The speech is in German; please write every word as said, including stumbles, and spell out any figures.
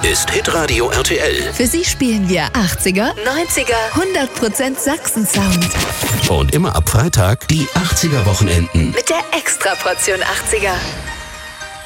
ist Hitradio R T L. Für Sie spielen wir achtziger, neunziger, hundert Prozent Sachsen-Sound. Und immer ab Freitag die achtziger-Wochenenden. Mit der Extraportion achtziger.